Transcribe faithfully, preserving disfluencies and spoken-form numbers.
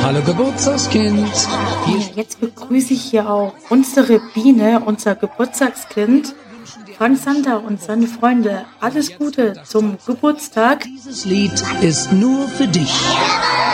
Hallo Geburtstagskind. Ja, jetzt begrüße ich hier auch unsere Biene, unser Geburtstagskind, Frank Sander und seine Freunde. Alles Gute zum Geburtstag. Dieses Lied ist nur für dich.